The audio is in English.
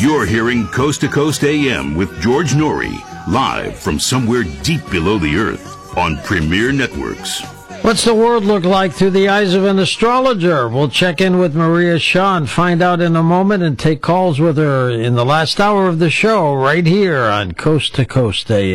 You're hearing Coast to Coast AM with George Norrie, live from somewhere deep below the earth on Premier Networks. What's the world look like through the eyes of an astrologer? We'll check in with Maria Shaw and find out in a moment and take calls with her in the last hour of the show right here on Coast to Coast AM.